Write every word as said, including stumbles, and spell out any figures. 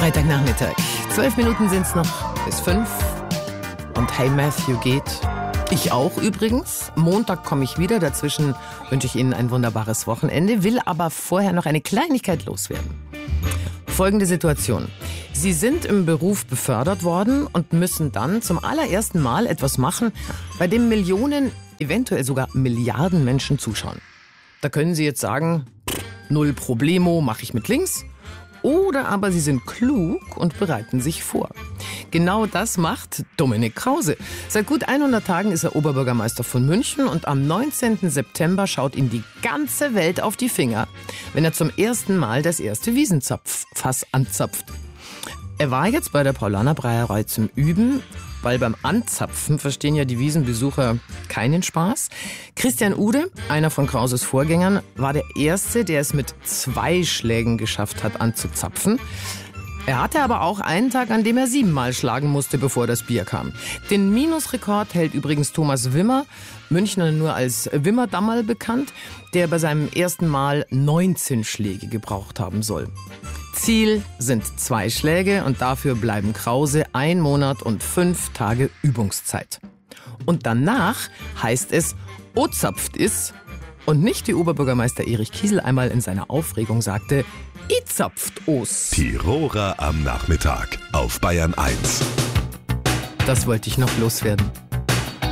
Freitagnachmittag. Zwölf Minuten sind es noch bis fünf. Und Hey Matthew geht. Ich auch übrigens. Montag komme ich wieder. Dazwischen wünsche ich Ihnen ein wunderbares Wochenende, will aber vorher noch eine Kleinigkeit loswerden. Folgende Situation. Sie sind im Beruf befördert worden und müssen dann zum allerersten Mal etwas machen, bei dem Millionen, eventuell sogar Milliarden Menschen zuschauen. Da können Sie jetzt sagen, null Problemo, mache ich mit links. Oder aber Sie sind klug und bereiten sich vor. Genau das macht Dominik Krause. Seit gut hundert Tagen ist er Oberbürgermeister von München und am neunzehnten September schaut ihm die ganze Welt auf die Finger, wenn er zum ersten Mal das erste Wiesenzapffass anzapft. Er war jetzt bei der Paulaner Brauerei zum Üben, weil beim Anzapfen verstehen ja die Wiesenbesucher keinen Spaß. Christian Ude, einer von Krauses Vorgängern, war der Erste, der es mit zwei Schlägen geschafft hat, anzuzapfen. Er hatte aber auch einen Tag, an dem er siebenmal schlagen musste, bevor das Bier kam. Den Minusrekord hält übrigens Thomas Wimmer, Münchner nur als Wimmerdammerl bekannt, der bei seinem ersten Mal neunzehn Schläge gebraucht haben soll. Ziel sind zwei Schläge und dafür bleiben Krause ein Monat und fünf Tage Übungszeit. Und danach heißt es, ozapft is und nicht wie Oberbürgermeister Erich Kiesel einmal in seiner Aufregung sagte, i zapft os. Tiroler am Nachmittag auf Bayern eins. Das wollte ich noch loswerden.